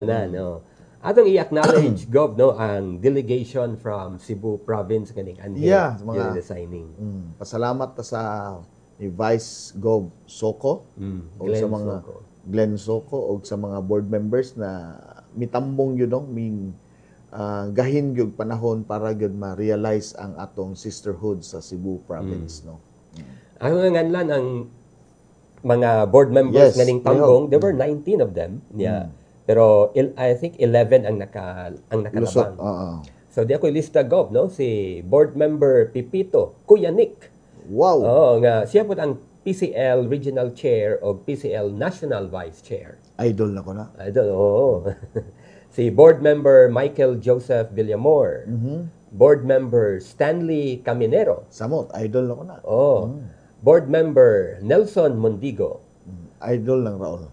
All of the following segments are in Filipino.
na, no. Atong i-acknowledge Gov, no, ang delegation from Cebu province kaning andi Yeah, during the mga signing. pasalamat ta sa ni Vice Gov Soko o sa Glenn mga Soco. Glenn Soko o sa mga board members na mitambong yun no, ming gahin gyud panahon para gyud ma-realize ang atong sisterhood sa Cebu province no. Ang nganlan ang mga board members Yes, nganing I tambong, hope. there were 19 of them. Yeah. Pero I think 11 ang Lusot. nakalabang. So di ako lista Gov, no, si board member Pipito Kuya Nick. Wow. Nga siya po ang PCL Regional Chair o PCL National Vice Chair. Idol na ko na. Oo. Si board member Michael Joseph Villamor. Board member Stanley Caminero. Samot, idol na ko na. Board member Nelson Mondigo. Idol ng Raul.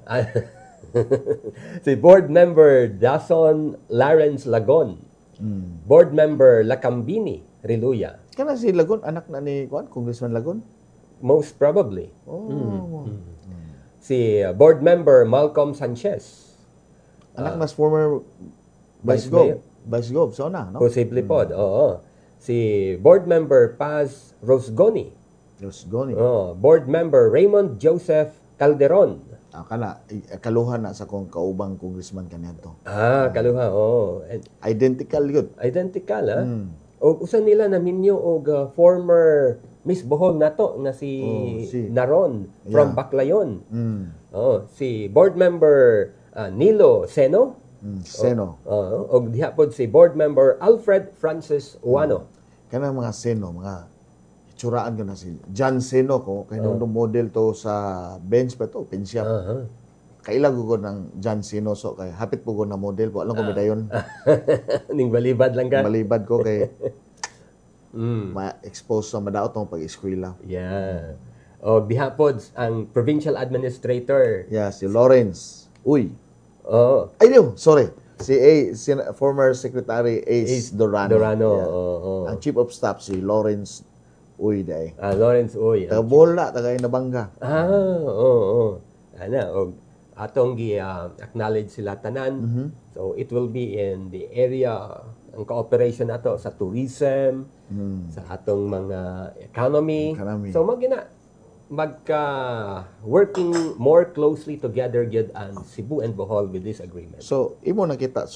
Si board member Dason Lawrence Lagon. Board member Lacambini Riluya. Kana si Lagon, anak na ni Congressman Lagon? Most probably. Oh. Si board member Malcolm Sanchez. Anak na former Vice Vice Gov. Mayor. Vice Gov, so na, no? Posible pod, oo. Si board member Paz Rosgoni. Diyos goni. Board member Raymond Joseph Calderon. Kana, kaluhan na sa kong kaubang congressman kaniadto. Kaluha, Identical yun. Identical, ha? O usan nila na minyo og former Miss Bohol nato nga si Naron from Baclayon. Si board member Nilo Seno. Seno. Og diha pod si board member Alfred Francis Uano. Kanang mga Seno, mga itsuraan ko na si John Seno ko, kaya nung model to sa bench pa to, pensyap. Kailag ko ng John Seno, so kaya hapit po ko na model po. Alam ko, medayon. Ning balibad lang ka. Malibad ko kay ma-expose sa madaot ng pag-eskwela. Yeah. O diha pod ang provincial administrator. Yeah, si Lawrence. Uy. Oh. Ay, no, sorry. Si former Secretary Ace Dorano. Yeah. Ang Chief of Staff, si Lawrence Uy, day. Lawrence Uy. Taga Bola, taga Inabanga. Oo. Ana, og atong acknowledge sila tanan. So it will be in the area ang cooperation nato sa tourism, sa atong mga economy. So magka working more closely together gyud ang Cebu and Bohol with this agreement. So imo nakita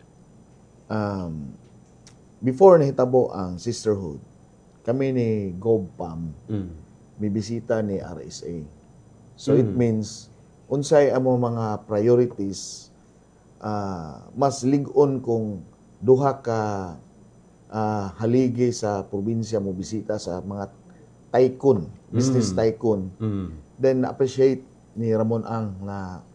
before nahitabo ang sisterhood, kami ni GovPam may bisita ni RSA. So it means unsay amo mga priorities mas lig-on kung duha ka haligi sa probinsya mo bisita sa mga tycoon, business tycoon. Then appreciate ni Ramon Ang na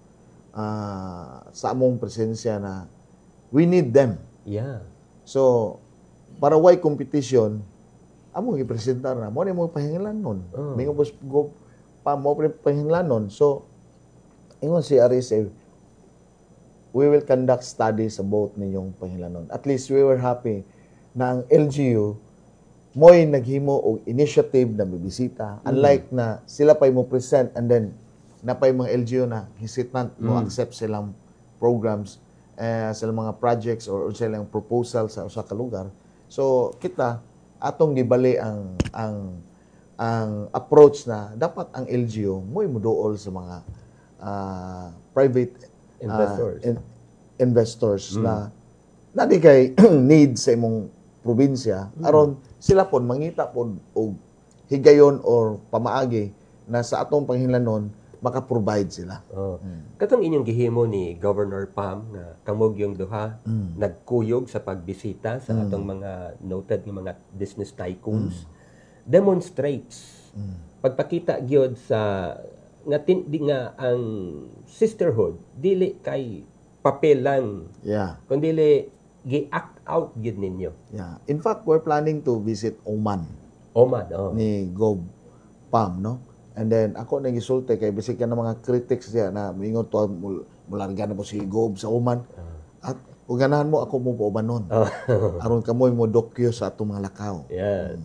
sa among presensya na we need them. Yeah. So para why competition, among i-presentar na mo ni mo pahinglanon. Mingo go pa mo pahinglanon. So ingon si RSA, we will conduct studies about ninyong pahinglanon. At least we were happy na ang LGU mo'y naghimo og initiative na bibisita. Unlike na sila pa'y mo present and then napay mga LGU na hesitant mo accept silang programs, silang mga projects or silang proposal sa usa ka lugar. So kita atong gibali ang approach na dapat ang LGU mo'y muduol sa mga private investors na di kay need sa imong probinsya aron sila pon mangita pon og higayon or pamaagi na sa atong panghinanon maka-provide sila. Katong inyong gihimo ni Governor Pam na kamog yung duha nagkuyog sa pagbisita sa atong mga noted nga mga business tycoons demonstrates pagpakita gyud sa nga ang sisterhood dili kay papel lang. Yeah. Kundi gi-act out gyud ninyo. Yeah. In fact, we're planning to visit Oman. Ni Gov Pam, no? And then ako nang gisulti kay bisik ka ng mga critics siya na mingon to mularga na mo si Gov sa Oman. At ug ganahan mo ako mo paubanon. Aron kamoy mo dokyo sa atong mga lakaw. Yeah.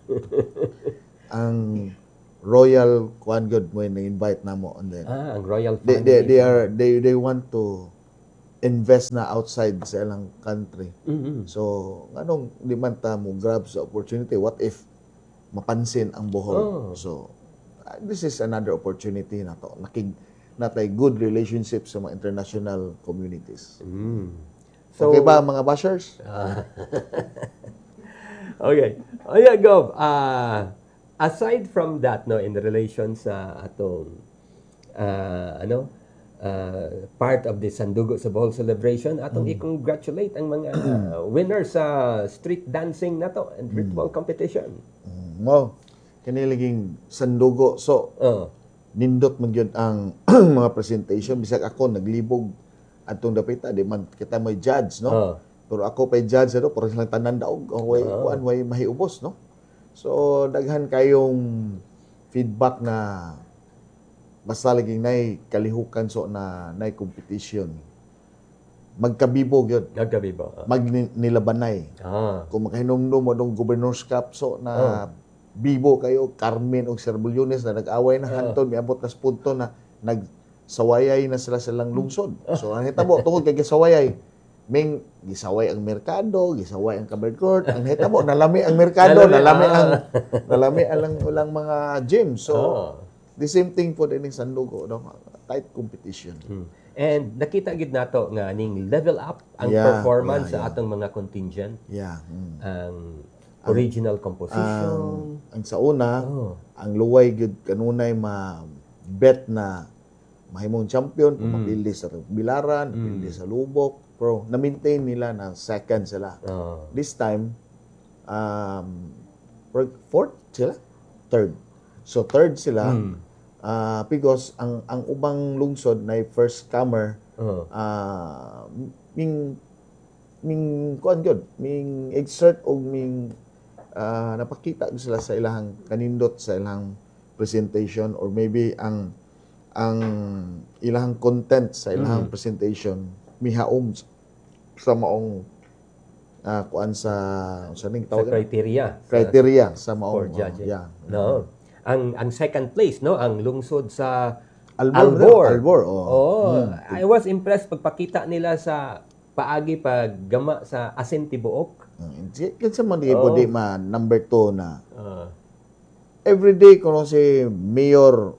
Ang Royal Kwan God mo na invite namo and then ang Royal Family. They want to invest na outside sa ilang country. Mm-mm. So, anong di man ta mo grab sa opportunity? What if mapansin ang Bohol? So, this is another opportunity na to. Natay good relationship sa mga international communities. So, Okay ba mga bashers? okay. Oh yeah, Gov. Aside from that, no, in relation sa atong part of the Sandugo sa Bohol celebration, atong i-congratulate ang mga winners sa street dancing na to and ritual competition. Mo, kaniliging Sandugo. So, nindot man yun ang mga presentation. Bisag ako, naglibog atong dapita. Di man kita may judge, no? Pero ako pa'y judge, no? Pero silang tanan daog. Way mahiubos, no? So, daghan kayong feedback na basta laging nay kalihukan so na nay competition. Magkabibog yun. Nagkabibo. Magnilabanay. Kung makahinumdum mo dong Governor's Cup so na bibo kayo, Carmen o Cerbulyones na nag-away na hanton, may abot nas punto na nagsawayay na sila silang lungsod. So, ang hitabo, tungkol kay gisawayay, Ming, gisaway ang merkado, gisaway ang covered court. Ang hitabo, nalami ang merkado, nalami ang ulang mga gym. So, the same thing po din ng Sandugo, no? Tight competition. And nakita gid nato nga ning level up ang performance sa atong mga contingent. Ang original composition. Ang sa una, ang luway gud kanunay bet na mahimong champion, mapili sa Bilaran, mapili sa Lubok, pero na-maintain nila na second sila. This time, fourth sila? Third. So third sila, because ang ubang lungsod na first comer, ming kuan gyud, ming exert og ming napakita sila sa ilang kanindot sa ilang presentation, or maybe ang ilang content sa ilang presentation mihaom sa maong kuan sa ning tawag criteria sa maong no. Ang second place, no, ang lungsod sa Albor. I was impressed pagpakita nila sa paagi paggama sa Asin Tibuok. Kinsa man di man number 2 na. Everyday kuno si Mayor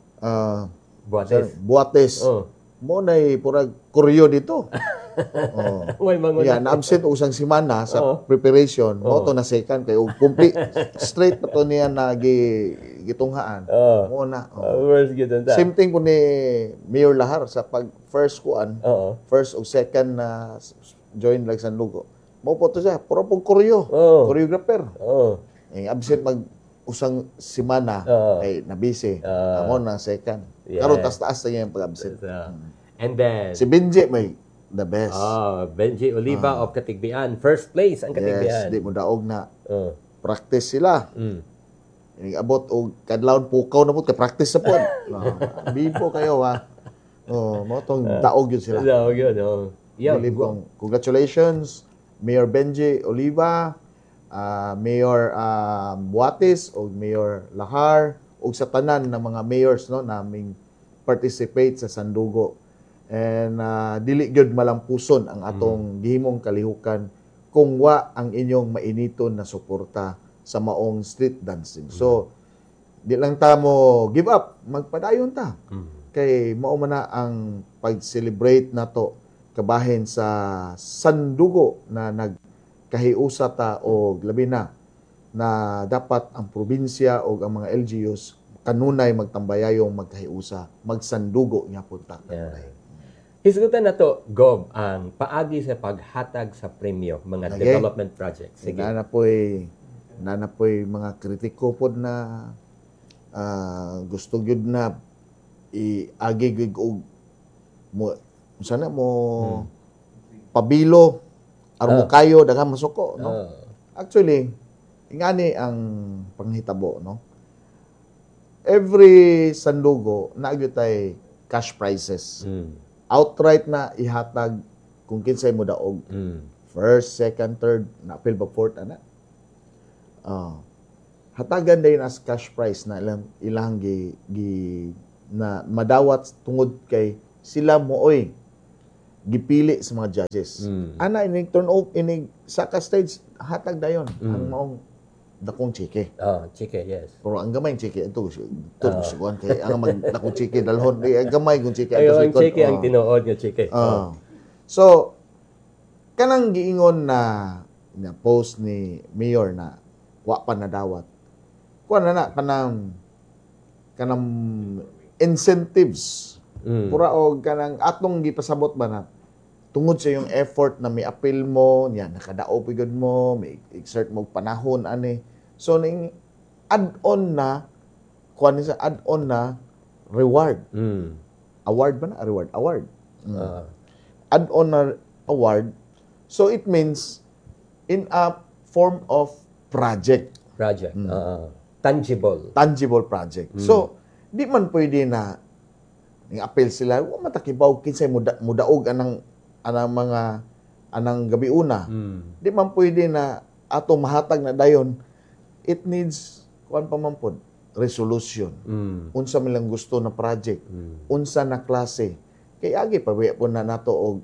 Buates. Mo nay purag kuryo dito. Na-absent usang semana sa preparation. Mo to na second kay complete straight pa to niya na gitunghaan. Mo na. Same thing kun ni Mayor Lahar sa pag first kuan. First o second na join like Sandugo. Mo po to siya puro pong kuryo. Choreographer. Absent mag usang semana kay nabisi. Amo na second. Karon taas-taas na niya yung pag-absent. And then si Benji may the best. Benji Oliva of Katigbian. First place ang Katigbian. Yes, di mo daog na. Practice sila. Abot o kadlawon pukaw na po kay practice sa pod. Bibo kayo ha. Mo tong daog yun sila. Daog yun. Congratulations Mayor Benji Oliva, Mayor Buates o Mayor Lahar o sa tanan ng mga mayors no naming participate sa Sandugo. And dili gyud malampuson ang atong gihimong kalihukan kung wa ang inyong mainiton na suporta sa maong street dancing. So di lang ta mo give up, magpadayon ta. Kay mao man na ang pag-celebrate nato kabahin sa Sandugo na nagkahiusa ta og labi na dapat ang probinsya o ang mga LGUs kanunay magtambayayong magkahiusa, magsandugo nga punta. Hisgutan na to, Gov, ang paagi sa paghatag sa premyo, mga development projects. Sige. Nanapoy mga kritiko po na gusto gyud na iagi gyud og mo sana mo pabilo aron mo kayo daghang masuko, no? Actually, ingani ang panghitabo, no? Every Sandugo nagyutay cash prizes. Outright na ihatag kung kinsay mo daog. First, second, third, na-appeal ba fourth, ana? Hatagan din as cash prize na ilang na madawat tungod kay sila mooy gipili sa mga judges. Ana inig turn off inig sa ka stage hatag dayon ang maong dakong chike. Chike, yes. Pero ang gamay chike ito siguan kay ang mag dakong chike dalhon ang gamay kung chike Ayo, ito ang chike ang tinuod nga chike. So kanang giingon na post ni Mayor na wa pa nadawat. Kuan na kanang incentives. Pura og kanang atong gipasabot ba na tungod sa yung effort na may appeal mo, yan nakadao pigod mo, may exert mo panahon ani. So ning add-on na kuan sa add-on na reward. Award ba na? Reward. Award. Add-on na award. So it means in a form of project. Tangible project. So di man pwede na appeal sila, wa matakibaw kinsay mudaog anang gabi una. Di man pwede na ato mahatag na dayon. It needs kuan pa man pod resolution. Unsa man lang gusto na project, unsa na klase. Kay agi pa po na nato og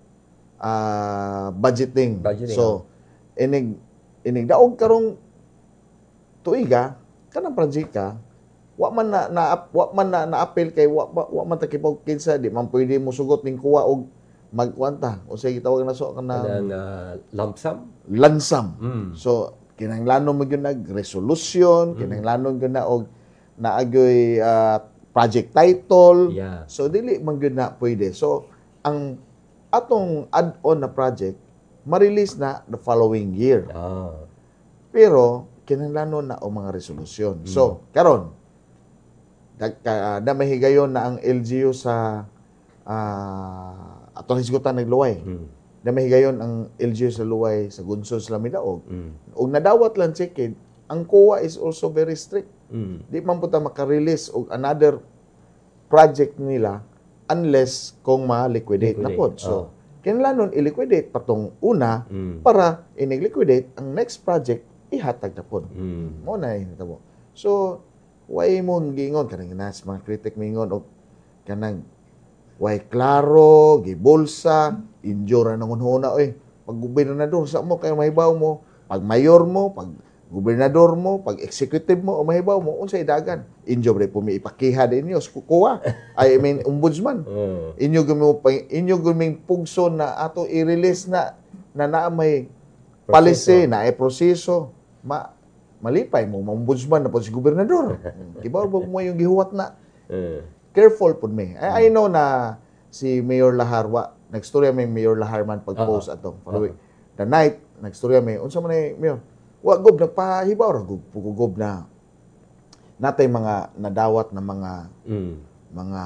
budgeting. So inig daog karong tuiga kanang project ka wa man na appeal kay wa man takipaw kinsa di man pwede mo sugot ning kuha og magkwanta o say gitawag na so kanang lump sum. So kinahanglanon mo gyud nag resolution, kinahanglanon gyud na og naagoy project title. So dili man gyud na pwede. So ang atong add-on na project ma-release na the following year. Pero kinahanglanon na og mga resolution. So karon na mahigayon na ang LGU sa atong hisgutan nagluway. Na mahigayon ang LGU sa luway sa Gunsod sa Lamidaog. Og nadawat lang check ang COA is also very strict. Di man puta maka-release og another project nila unless kung ma-liquidate na pod. So kinahanglan i-liquidate patong una para inig-liquidate ang next project ihatag na pod. Mo na hitabo. So way mo gingon kanang nas mga critic mingon og kanang way klaro gibulsa injura nang hunhuna oy pag gobernador sa mo kay mahibaw mo pag mayor mo pag gobernador mo pag executive mo o mahibaw mo unsay dagan injo bre pumi ipakiha din niyo kuha I mean ombudsman inyo guming pugso na ato i-release na may policy na proseso malipay mo, ombudsman na po si gobernador. Kibaw mo yung gihuwat na. Careful po me. I know na si Mayor Laharwa, nagstorya may Mayor Laharman pag-post ato. The night, nagstorya may, unsa man ay Mayor, gob, nagpahibaw, gob na natay mga nadawat na mga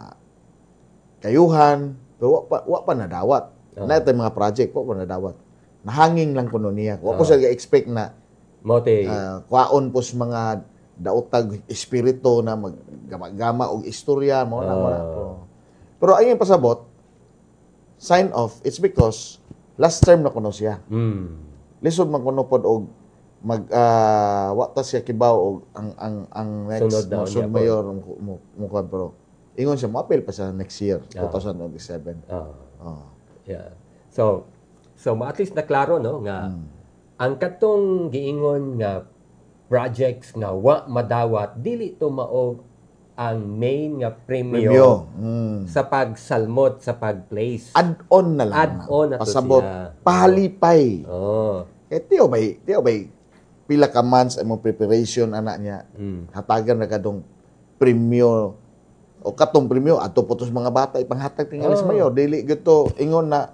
kayuhan, pero wa pa nadawat. Natay mga project, wa pa nadawat. Nahanging lang kuno niya. Wa po siya expect na kwaon po sa mga daotag espiritu na maggama og istorya mo na pero ayun pasabot sign off it's because last term na kuno siya lisod man kuno pod og wa ta siya kibaw og ang next sunod mayor mo pero ingon siya mo appeal pa sa next year 2027 so at least na klaro no nga ang katong giingon nga projects nga wa madawat dili to maog ang main nga premyo sa pagsalmot sa pag-place. Add-on na lang. Add-on na pasabot siya. Pahalipay. Kaya tiyo bay pila ka months ang preparation anak niya. Hatagan na kadong premyo o katong premyo ato putos mga bata ipanghatag tingali sa mayor dili gito ingon na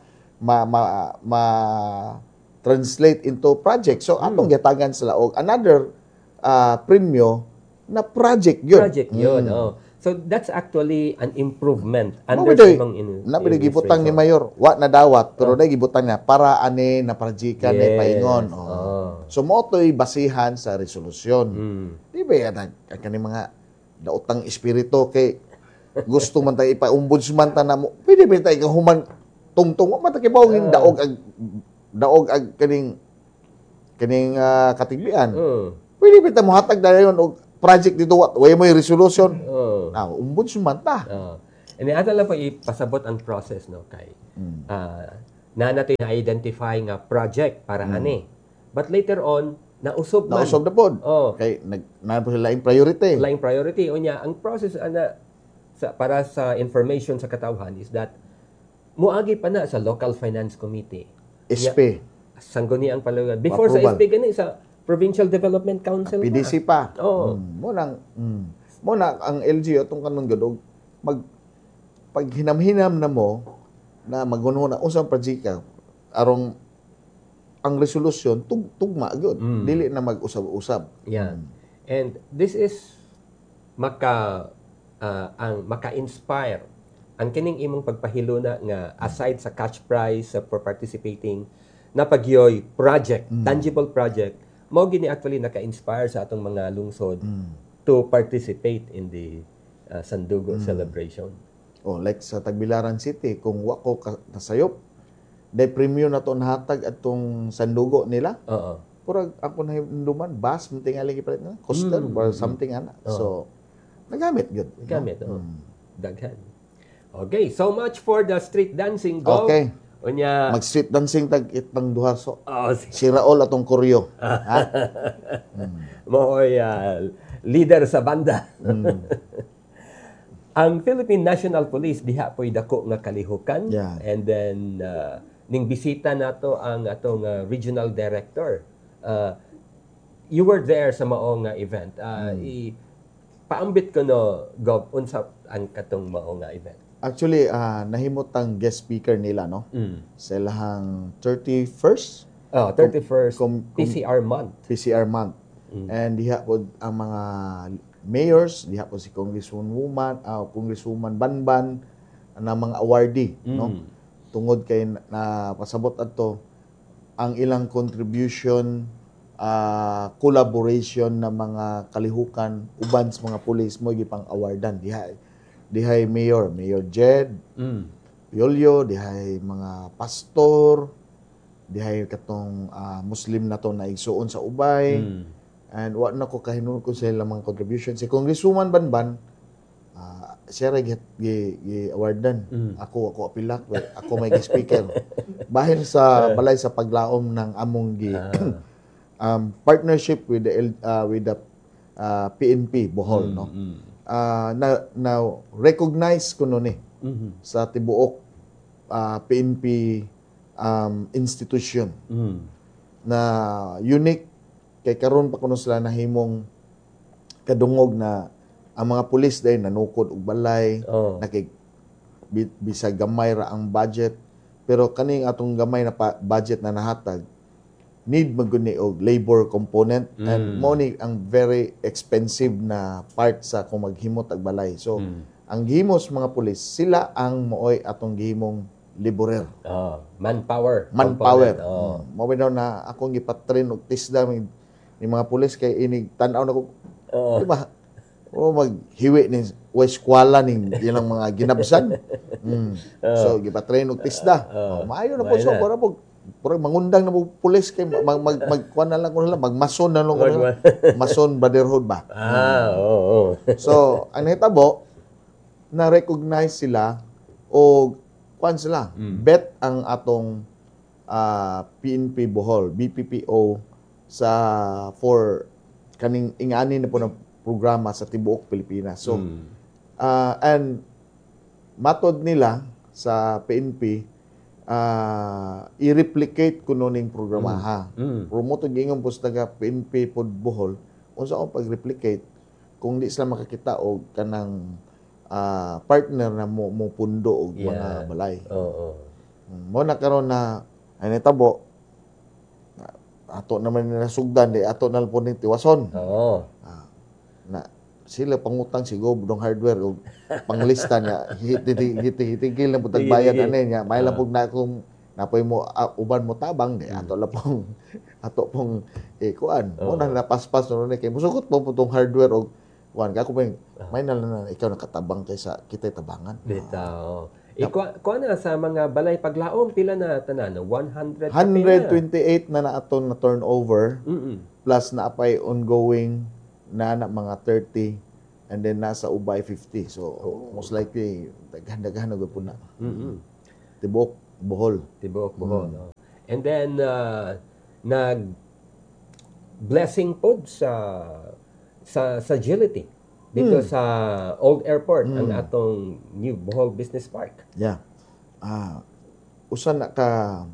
translate into project. So, atong gitagan sila og another premyo na project yun. So, that's actually an improvement. Nabiday gibutang ni Mayor, wa na dawat, pero na gibutang niya para ani na project na paingon. So, mo to'y basihan sa resolusyon. Di ba yan, kani mga daotang espiritu kay gusto man tayo ipa-ombudsman ta na mo, pwede ba tayo human tungtong, wa matakibaw yung daog ag kaning katigbian. Pwede ba mo hatag dayon og project dito way mo resolution. Ombudsman ta. And ato lang po ipasabot ang process no kay na natin na-identify nga project para ani. But later on, nausob man. Nausob na pod. Oh, Kay nagnan po sila yung priority. laing priority. O niya, ang process para sa information sa katawhan is that muagi pa na sa local finance committee. SP. Sangguni ang palugan. Before sa Approval. SP gani sa Provincial Development Council PDC pa. Oo. Mo na ang LGU tong kanon gud pag hinam-hinam na mo na maguno na usang project arong ang resolusyon tugma gyud. Dili na mag-usab-usab. Yeah. And this is ang maka-inspire ang kining imong pagpahiluna nga aside sa cash prize for participating na pagyoy project, tangible project, mao gini actually naka-inspire sa atong mga lungsod to participate in the Sandugo celebration. Oh, like sa Tagbilaran City, kung wako nasayop, day premium na to nahatag atong sandugo nila. Oo. Purag ako na hinduman, bus, tingali gipalit na, coaster, or something ana. So, nagamit yun. Gamit, daghan. Okay, so much for the street dancing, Go. Okay. Unya, Mag-street dancing tag itang duharso. si Si Raul atong koryo. Ha? Mooy leader sa banda. Ang Philippine National Police diha po'y dako nga kalihukan. Yeah. And then ning bisita nato ang atong regional director. You were there sa maong nga event. Paambit ko no Gob unsa ang katong maong nga event. Actually, nahimot ang guest speaker nila, no? Sa lahang 31st 31st PCR month. PCR month. And diha po ang mga mayors, diha po si Congresswoman Banban, na mga awardee, no? Tungod kay na pasabot adto ang ilang contribution, collaboration na mga kalihukan uban sa mga pulis mo gipang awardan dihay Mayor Jed, Piolio, dihay mga pastor, dihay katong Muslim na to na igsuon sa ubay. And wa na ko kahinuon ko sa ilang mga contribution. Si Congresswoman Banban, siya rin awardan. Ako apilak, ako may speaker. Bahin sa balay sa paglaom ng among partnership with the PNP Bohol, no? Na recognize ko noon sa tibuok PNP institution na unique kay karon pa kuno sila nahimong kadungog na ang mga pulis day nanukod og balay, nakig bisag gamay ra ang budget, pero kaning atong gamay na budget na nahatag need maguni og labor component and money ang very expensive na part sa kung maghimot og balay. So ang gihimos mga pulis sila ang mooy atong gihimong laborer. Manpower. Mo daw na akong gipatrain og tisda ni mga pulis kay inig tan-aw na ko. Di ba? O maghiwi ni eskwela ning ilang mga ginabsan. So gipatrain og tisda. Maayo na po so para po mangundang na po pulis kay magkuan na lang ko nila, magmason na lang ko nila. Mason brotherhood ba? So ang hitabo na recognize sila o kuan sila. Bet ang atong PNP Bohol, BPPO for kaning ingani na po ng programa sa tibuok Pilipinas. So and matod nila sa PNP i-replicate kuno ning programa ha. Promote gingong pustaga PNP pod Bohol unsa ang pag-replicate kung di sila makakita og kanang partner na mo pundo og mga balay. Mo na karon na ay natabo ato naman na sugdan di ato na po ning tiwason. Na sila pangutang si Gobdong hardware o panglista niya hitigil na putag bayad ani niya may lang pug na kung napoy mo uban mo tabang di ato pong kuan mo na napaspas no ni kay musugot mo putong hardware og kuan ka ko may na ikaw nakatabang kaysa kita tabangan bitaw. Kuan na sa mga balay paglaom pila na tanan 100 128 na aton na turnover plus na apay ongoing na mga 30 and then nasa Ubay 50. So most likely daghan-daghan na gud na. Tibok Bohol. No? And then nag blessing pod sa agility dito sa Old Airport ang atong new Bohol Business Park. Yeah. Usa na ka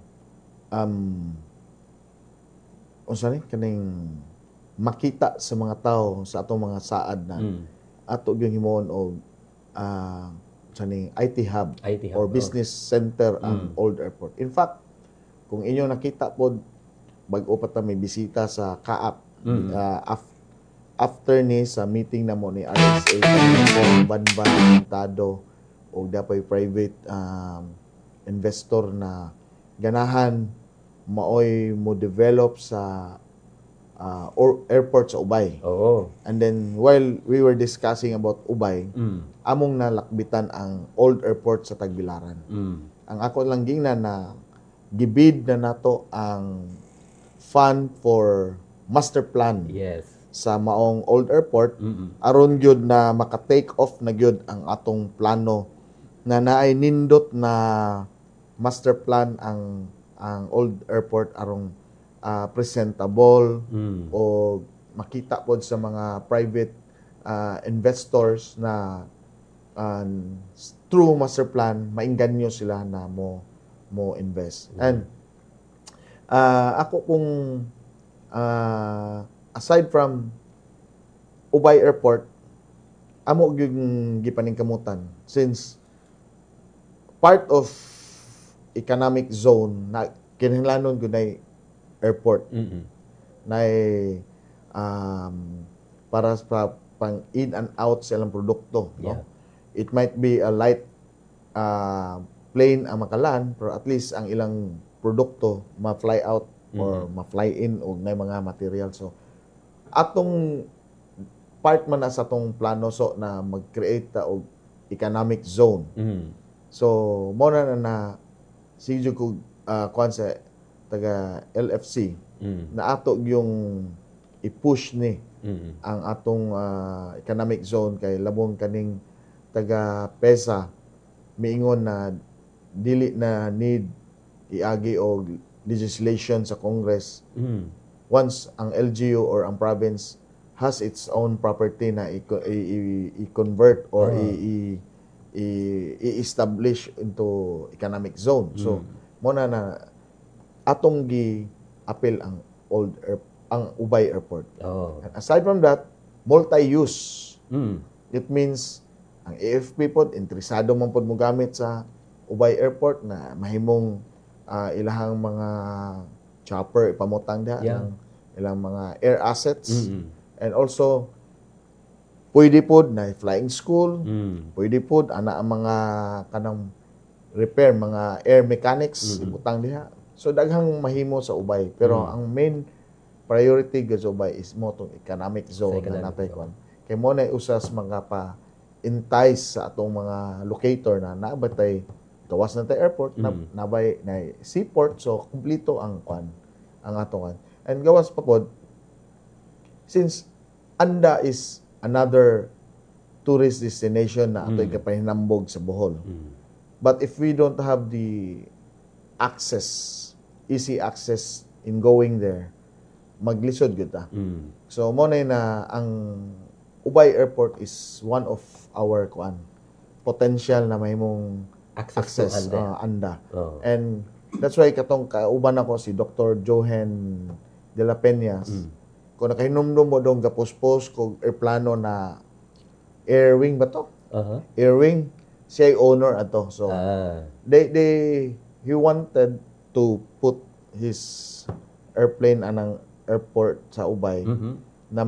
unsa ni kaning makita sa mga tao sa atong mga saad na ato gyud himon og IT hub or business center ang Old Airport. In fact, kung inyo nakita pod bag-o pa ta may bisita sa Kaap after ni sa meeting na mo ni RSA Banban Tado o dapat private investor na ganahan maoy mo develop sa airport sa Ubay. And then while we were discussing about Ubay, among nalakbitan ang Old Airport sa Tagbilaran. Ang ako lang gingnan na gibid na nato ang fund for master plan. Sa maong Old Airport aron gyud na maka-take off na gyud ang atong plano na naay nindot na master plan ang Old Airport arong presentable o makita pod sa mga private investors na through master plan maingganyo sila na mo invest. And ako kung aside from Ubay Airport, amo gyud gipaningkamutan since part of economic zone na kinahanglanon gud nay airport. Nay para sa pang in and out sa ilang produkto, no? It might be a light plane ang makalan, pero at least ang ilang produkto ma-fly out or ma-fly in og nay mga material. So atong part man na sa atong plano so na mag-create ta og economic zone. So mo na sige ko kuan sa taga LFC na ato yung i-push ni ang atong economic zone kay labong kaning taga PESA miingon na dili na need iagi og legislation sa Congress once ang LGU or ang province has its own property na i-convert or i-establish into economic zone. So mo na atong gi-appeal ang ang Ubay Airport. And aside from that, multi-use. It means ang AFP pod interesado man pod mo gamit sa Ubay Airport na mahimong ilahang mga chopper ipamutang diha ilang mga air assets. And also pwede pod na flying school, pwede pod ana ang mga kanang repair mga air mechanics ibutang diha. So daghang mahimo sa Ubay, pero ang main priority gud sa Ubay is mo tong economic zone na natay kon. Kay mo na usas mga pa entice sa atong mga locator na nabatay gawas na tay airport nabay na seaport, so kumpleto ang kwan ang atong. And gawas pa pod since Anda is another tourist destination na atoy kapahinambog sa Bohol. But if we don't have the easy access in going there, maglisod gyud ta. So mo na ang Ubay Airport is one of our potential na mahimong access Anda. And that's why katong kauban ako si Dr. Johan de la Peña. Kung nakahinumdum mo dong gapuspos kung airplano na Airwing ba to? Airwing, siya owner ato. So he wanted to put his airplane anang airport sa Ubay na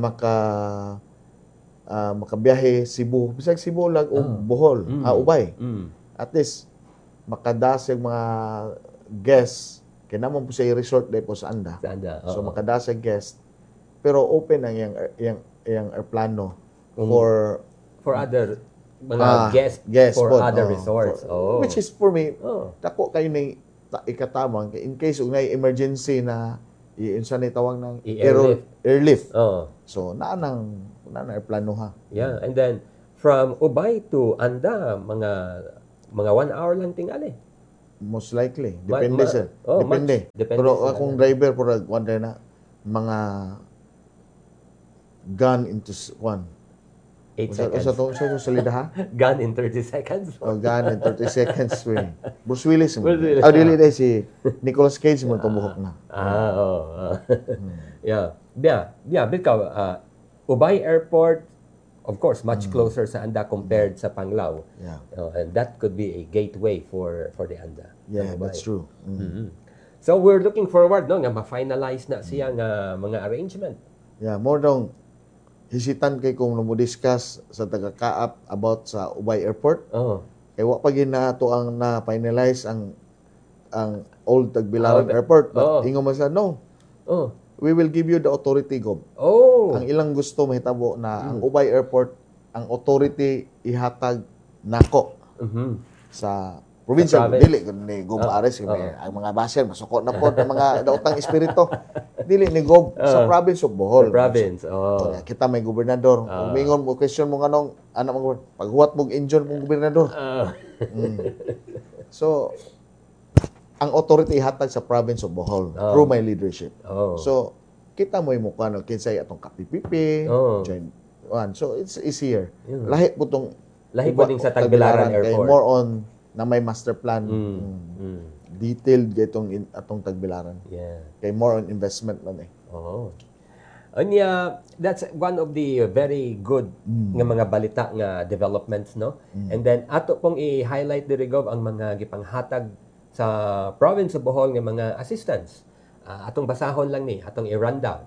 makabiyahe Cebu, bisag Cebu lag o Bohol, Ubay. At least makadasig mga guests kinamon po sa resort day po sa Anda. So makadasig guest pero open ang yang airplano for other mga guests for other resorts. Which is for me dako kayo ni ikatamang in case ug nay emergency na Unsa ni tawag ng I-airlift. airlift. Oh. So naa plano ha. Yeah, and then from Ubay to Anda, mga 1 hour lang tingali. Most likely. Depende sir. Depende. Depende Pero sa akong driver pura wala na mga gun into 8 seconds. Sa salida ha? Gun in 30 seconds. Gun in 30 seconds. Bruce Willis mo. Bruce Willis. Dili day si Nicolas Cage mo tumuhok na. Yeah. Because Ubay Airport, of course, much closer sa Anda compared sa Panglao. Yeah. And that could be a gateway for the Anda. Yeah, that's true. So we're looking forward nga ma-finalize na siya nga mga arrangement. Yeah, more daw hisitan kay kung mo-discuss sa taga-Kaap about sa Ubay Airport. Kay wa pa gid na to ang na-finalize ang old Tagbilaran Airport. But ingon man sa no. We will give you the authority, Gob. Ang ilang gusto mahitabo na ang Ubay Airport, ang authority ihatag nako sa probinsya. Dili ni Gob Ares, ang mga baser masukot na po ng mga daotang espiritu. Dili ni Gob sa province of Bohol. Province. Kita may gobernador. Mingon mo question mo nganong anak mo paghuwat mo engine mong gobernador. So ang authority hatag sa province of Bohol through my leadership. So kita mo yung mukha ng kinsay atong kapipipi, join one. So it's easier. Lahi po ding sa Tagbilaran Airport. More on na may master plan. Detailed itong atong Tagbilaran. Yeah. Kay more on investment man eh. Anya, that's one of the very good nga mga balita nga developments, no? And then ato pong i-highlight diri Gob ang mga gipanghatag sa province of Bohol nga mga assistance. Atong basahon lang ni, atong i-rundown.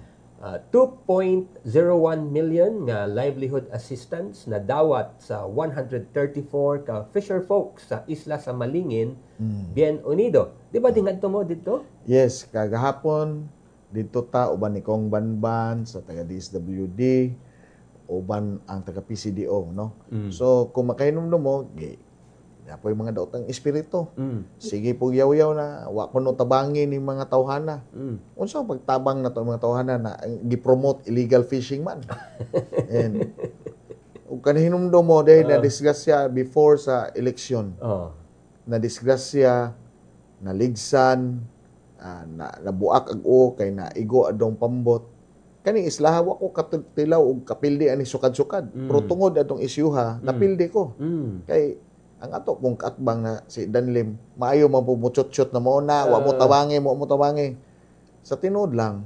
2.01 million nga livelihood assistance na dawat sa 134 ka fisher folks sa isla sa Malingin, Bien Unido. Di ba dingadto mo dito? Yes, kagahapon dito ta uban ni Kong Banban sa taga DSWD, uban ang taga PCDO, no? So kung makainom mo, po yung mga daotang espiritu. Sige po yaw-yaw na wa kuno tabangin ni mga tawhana. Unsa pagtabang na to mga tawhana na gi-promote illegal fishing man. And ug kanihinumdum mo dahil na disgrasya before sa election. Na disgrasya, naligsan, nabuak ag kay na igo adong pambot. Kani islaha wa ko katilaw og kapildi ani sukad-sukad. Pero tungod adtong isyuha, napildi ko. Kay ang ato pong katbang na si Danlim, maayo man po muchot-chot na mo na, wa mo tabangi. Sa tinuod lang,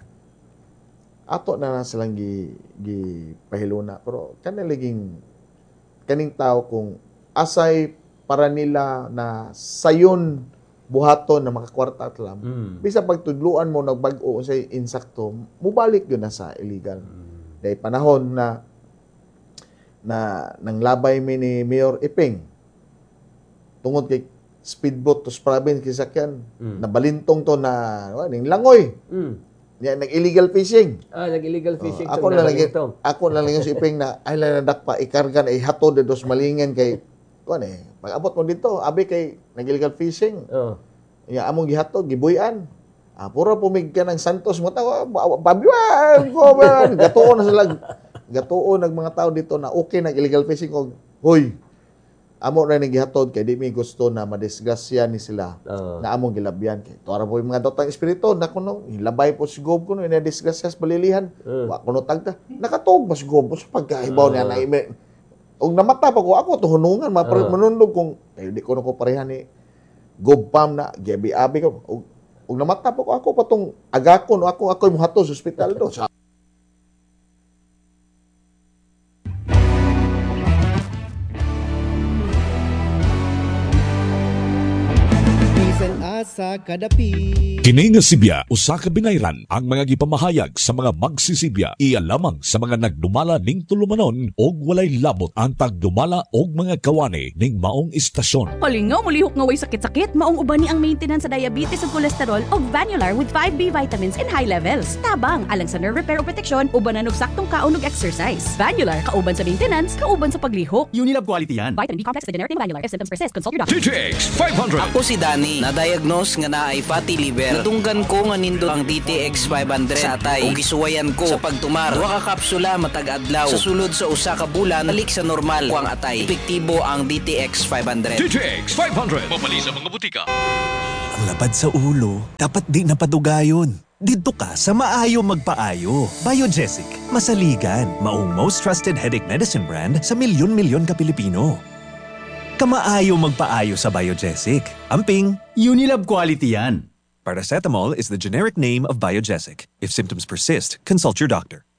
ato na silang pahiluna. Pero kaning tao kung asay para nila na sayon buhaton na makakwarta at lam, bisa pagtudluan mo nagbag-o sa insakto, mubalik yun na sa illegal. Dahil panahon na nanglabay mi ni Mayor Iping, tungod kay speedboat to province kisakyan, nabalintong to na ning langoy. Yan nag-illegal fishing. Nag-illegal fishing. Ako na lang yung si Iping na ay lanadak pa ikarga na ihatod dos Malingin kay pag abot mo dito, abi kay nag-illegal fishing. Ya among gihatod gibuyan. Pura pumigka ng Santos mo tawo, babiwan ko man. Gatuon nag mga tao dito na okay nag-illegal fishing og hoy. Amo na gihatod kay di mi gusto na madisgrasya ni sila na among gilabyan kay tuara po yung mga daotang espiritu na kuno hilabay po si Gob kuno ina disgrasya sa balilihan wa kuno tagta nakatog mas Gob sa pagkaibaw niya na ime og namata pa ko ako tuhunungan manundog kung di ko pareha ni Gob Pam na gabi-abi ko og namata pa ko ako patong agakon ako mo hato sa ospital do. Sa kadapi. Kini nga Sibya, usa ka binayran ang mga gipamahayag sa mga magsisibya. Iya lamang sa mga nagdumala ning tulumanon og walay labot ang tagdumala og mga kawani ning maong istasyon. Palingaw mulihok nga way sakit-sakit, maong uban ni ang maintenance sa diabetes ug cholesterol og Vanular with 5B vitamins in high levels. Tabang alang sa nerve repair o protection, uban og saktong kaon ug exercise. Vanular kauban sa maintenance, kauban sa paglihok. Unilab quality yan. Vitamin B complex with generic Vanular. If symptoms persist, consult your doctor. TTX 500. Ako si Danny, na-diagnose nga naay fatty liver. Natunggan ko nga nindot ang DTX 500 sa atay. Ug gisuwayan ko sa pagtumar. Duha ka kapsula matag adlaw. Sa sulod sa usa ka bulan, balik sa normal ko ang atay. Epektibo ang DTX 500. DTX 500. Mamali sa mga butika. Ang lapad sa ulo, dapat di napadugayon. Dito ka sa Maayo Magpaayo. Biogesic, masaligan, maong most trusted headache medicine brand sa milyon-milyon ka Pilipino. Kamaayo magpaayo sa Biogesic. Amping, Unilab quality yan. paracetamol is the generic name of Biogesic. If symptoms persist, consult your doctor.